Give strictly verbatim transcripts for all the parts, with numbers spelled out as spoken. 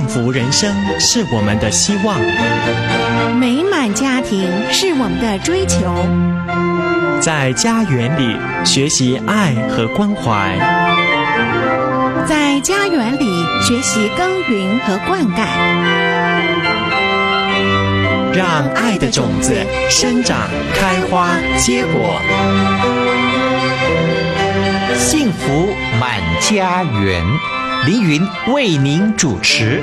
福人生是我们的希望， 美满家庭是我们的追求， 在家园里学习爱和关怀， 在家园里学习耕耘和灌溉， 让爱的种子生长、开花、结果， 幸福满家园。凌云为您主持。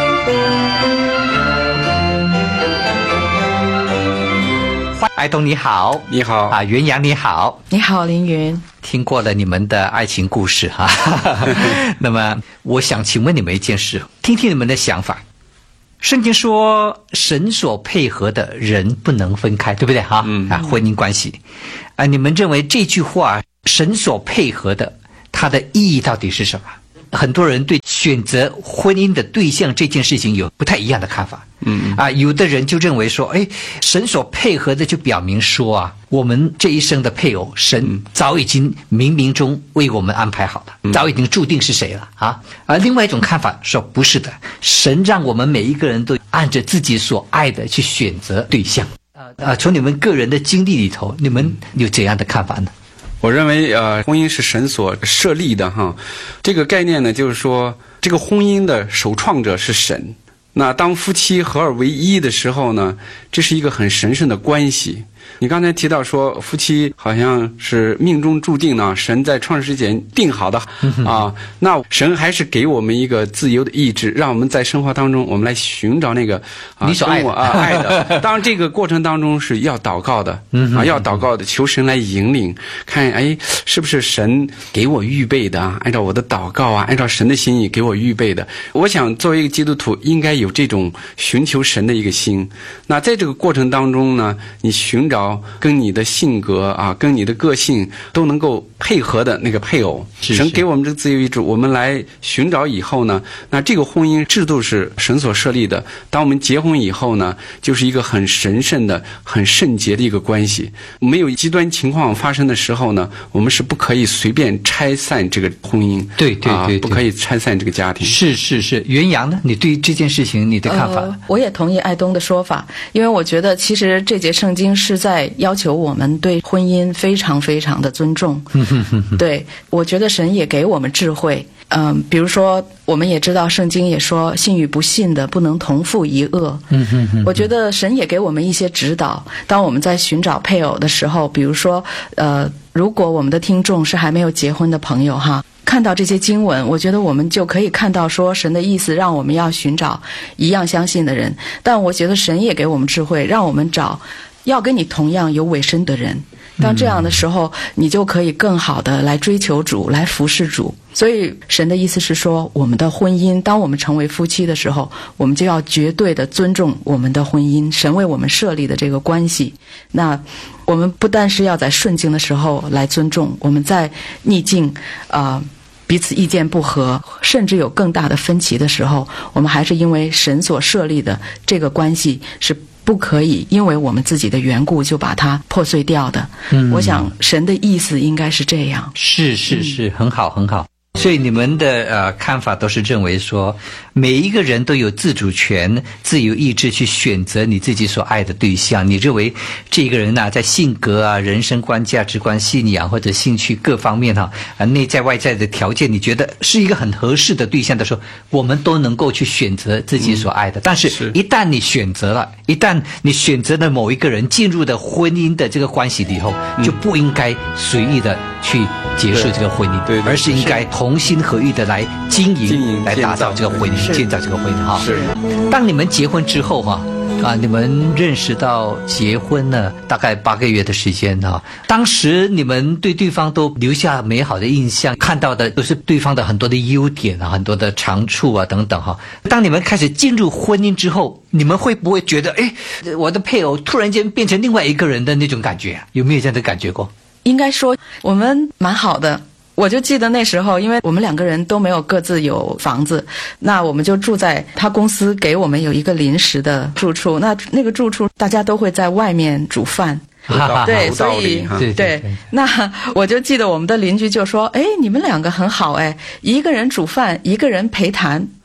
爱东你好。 你好啊，袁洋你好。 你好，凌云。 听过了你们的爱情故事哈，那么我想请问你们一件事，听听你们的想法。圣经说神所配合的人不能分开，对不对哈？嗯啊，婚姻关系啊，你们认为这句话神所配合的它的意义到底是什么？很多人对选择婚姻的对象这件事情有不太一样的看法。嗯啊，有的人就认为说，哎，神所配合的就表明说啊，我们这一生的配偶，神早已经冥冥中为我们安排好了，嗯、早已经注定是谁了啊。而另外一种看法说，不是的，神让我们每一个人都按着自己所爱的去选择对象。啊啊，从你们个人的经历里头，你们有怎样的看法呢？ 我认为呃，婚姻是神所设立的哈，这个概念呢，就是说这个婚姻的首创者是神。那当夫妻合二为一的时候呢，这是一个很神圣的关系。你刚才提到说夫妻好像是命中注定呢，神在创世之前定好的啊，那神还是给我们一个自由的意志，让我们在生活当中我们来寻找那个啊你所爱的啊爱的。当然这个过程当中是要祷告的啊，要祷告的，求神来引领，看哎是不是神给我预备的啊，按照我的祷告啊，按照神的心意给我预备的。我想作为一个基督徒应该有这种寻求神的一个心。那在这个过程当中呢，你寻找跟你的性格啊，跟你的个性都能够配合的那个配偶， 是是神给我们这个自由意志，我们来寻找以后呢，那这个婚姻制度是神所设立的。当我们结婚以后呢，就是一个很神圣的、很圣洁的一个关系。没有极端情况发生的时候呢，我们是不可以随便拆散这个婚姻。 对对 对, 对、 啊，不可以拆散这个家庭。 是是是，袁洋呢？你对这件事情你的看法？ 呃、我也同意爱东的说法，因为我觉得其实这节圣经是在要求我们对婚姻非常非常的尊重。对，我觉得神也给我们智慧。嗯、呃，比如说我们也知道圣经也说信与不信的不能同父一轭。我觉得神也给我们一些指导，当我们在寻找配偶的时候，比如说呃，如果我们的听众是还没有结婚的朋友哈，看到这些经文，我觉得我们就可以看到说神的意思让我们要寻找一样相信的人，但我觉得神也给我们智慧，让我们找要跟你同样有委身的人。当这样的时候，你就可以更好的来追求主，来服侍主。所以神的意思是说，我们的婚姻，当我们成为夫妻的时候，我们就要绝对的尊重我们的婚姻，神为我们设立的这个关系。那我们不但是要在顺境的时候来尊重，我们在逆境啊、呃彼此意见不合，甚至有更大的分歧的时候，我们还是因为神所设立的这个关系是不可以因为我们自己的缘故就把它破碎掉的。嗯，我想神的意思应该是这样。 是是是、嗯、很好很好。所以你们的呃看法都是认为说，每一个人都有自主权、自由意志去选择你自己所爱的对象。你认为这个人呢、啊，在性格啊、人生观、价值观、信仰或者兴趣各方面哈啊，内在外在的条件，你觉得是一个很合适的对象的时候，我们都能够去选择自己所爱的。嗯、但是，一旦你选择了，一旦你选择了某一个人进入的婚姻的这个关系里头，嗯、就不应该随意的去结束这个婚姻， 对对对， 而是应该同心合意的来经营， 经营来打造这个婚姻，建造这个婚姻哈。 是。 当你们结婚之后哈，啊，你们认识到结婚呢，大概八个月的时间哈。当时你们对对方都留下美好的印象，看到的都是对方的很多的优点啊，很多的长处啊等等哈。当你们开始进入婚姻之后，你们会不会觉得，哎，我的配偶突然间变成另外一个人的那种感觉啊？有没有这样的感觉过？ 应该说我们蛮好的。我就记得那时候，因为我们两个人都没有各自有房子，那我们就住在他公司给我们有一个临时的住处，那那个住处大家都会在外面煮饭。对，所以对对，那我就记得我们的邻居就说：“哎，你们两个很好哎，一个人煮饭，一个人陪谈。”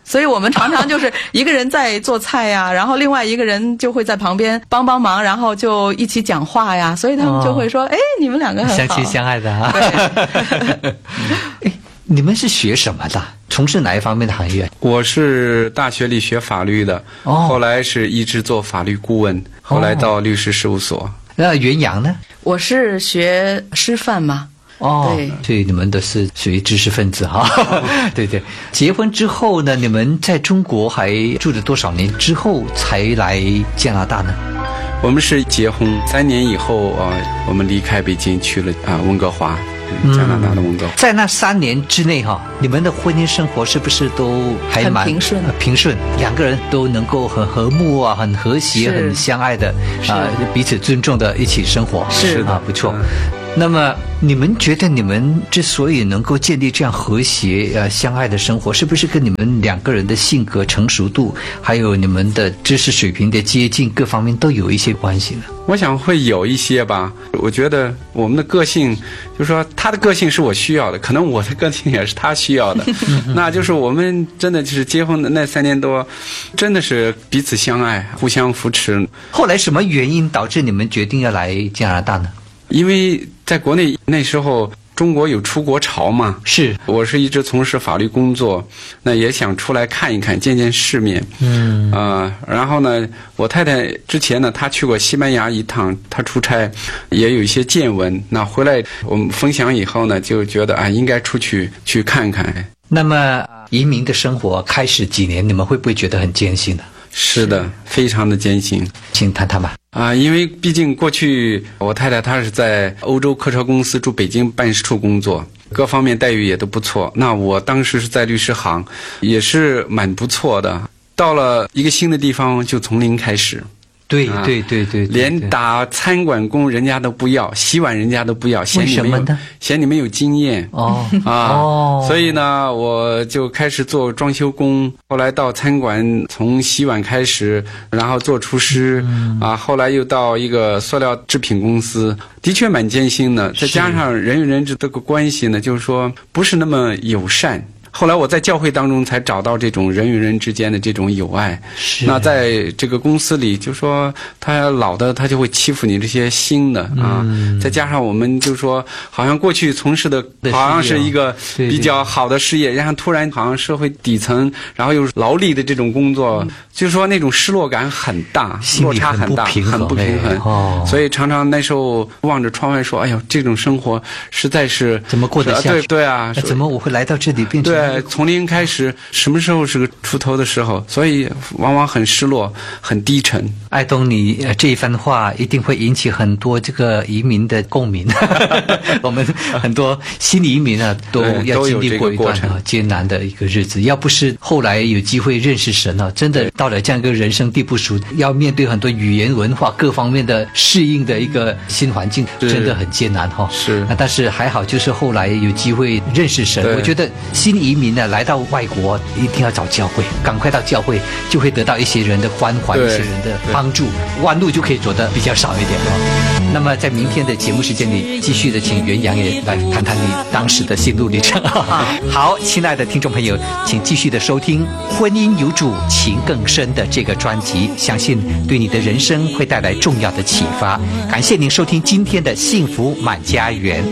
所以我们常常就是一个人在做菜呀，然后另外一个人就会在旁边帮帮忙，然后就一起讲话呀，所以他们就会说：“哎、哦，你们两个很好， 相亲相爱的啊。” 对。 你们是学什么的？从事哪一方面的行业？ 我是大学里学法律的，哦、后来是一直做法律顾问，后来到律师事务所。哦、 那袁洋呢？ 我是学师范嘛。 哦，对，所以你们都是属于知识分子哈。哦、对对，结婚之后呢，你们在中国还住了多少年之后才来加拿大呢？ 我们是结婚三年以后啊、呃，我们离开北京去了啊、呃、温哥华。加拿大的温哥华、 嗯，在那三年之内哈，你们的婚姻生活是不是都还蛮平顺？ 平顺，两个人都能够很和睦啊，很和谐，很相爱的啊、呃，彼此尊重的一起生活， 是啊，不错。嗯、那么你们觉得你们之所以能够建立这样和谐呃相爱的生活，是不是跟你们两个人的性格成熟度，还有你们的知识水平的接近各方面都有一些关系呢？ 我想会有一些吧。我觉得我们的个性，就是说他的个性是我需要的，可能我的个性也是他需要的。那就是我们真的就是结婚的那三年多，真的是彼此相爱，互相扶持。 后来什么原因导致你们决定要来加拿大呢？ 因为在国内那时候中国有出国潮嘛， 是我是一直从事法律工作，那也想出来看一看，见见世面。嗯啊、呃，然后呢，我太太之前呢，她去过西班牙一趟，她出差也有一些见闻。那回来我们分享以后呢，就觉得啊，应该出去去看看。 那么移民的生活开始几年，你们会不会觉得很艰辛呢？ 是的，非常的艰辛。 请谈谈吧。 啊，因为毕竟过去我太太她是在欧洲客车公司驻北京办事处工作，各方面待遇也都不错。那我当时是在律师行，也是蛮不错的。到了一个新的地方，就从零开始。 对对对对， 连打餐馆工人家都不要，洗碗人家都不要，嫌你们有嫌你们有经验哦啊哦， 所以呢，我就开始做装修工，后来到餐馆从洗碗开始，然后做厨师、嗯、啊，后来又到一个塑料制品公司，的确蛮艰辛的。再加上人与人这个关系呢，就是说不是那么友善。后来我在教会当中才找到这种人与人之间的这种友爱。 是。 那在这个公司里，就说他老的他就会欺负你这些新的啊。嗯、再加上我们就说，好像过去从事的好像是一个比较好的事业，然后突然好像社会底层，然后又是劳力的这种工作，嗯、就是说那种失落感很大，落差很大，很不平衡。哦。所以常常那时候望着窗外说：“哎呦，这种生活实在是怎么过得下去？ 对对啊， 怎么我会来到这里变成？” 对，从零开始，什么时候是个出头的时候？所以往往很失落，很低沉。 爱东，你这一番话一定会引起很多这个移民的共鸣。我们很多新移民啊，都要经历过一段啊艰难的一个日子。要不是后来有机会认识神啊，真的到了这样一个人生地不熟，要面对很多语言文化各方面的适应的一个新环境，真的很艰难哈。 是。 但是还好，就是后来有机会认识神，我觉得新移民呢来到外国一定要找教会，赶快到教会就会得到一些人的关怀，一些人的帮助，弯路就可以走得比较少一点哦。那么在明天的节目时间里，继续的请袁洋也来谈谈你当时的心路历程。好，亲爱的听众朋友，请继续的收听《婚姻有主，情更深》的这个专辑，相信对你的人生会带来重要的启发。感谢您收听今天的幸福满家园。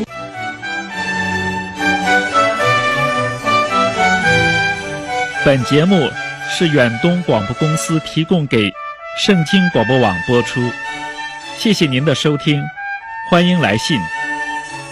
本节目是远东广播公司提供给圣经广播网播出，谢谢您的收听，欢迎来信。